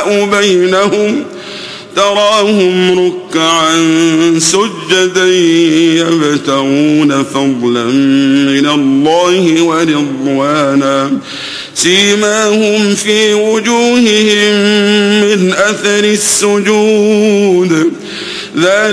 رحماء بينهم تراهم ركعا سجدا يبتغون فضلا من الله ورضوانا سيماهم في وجوههم من أثر السجود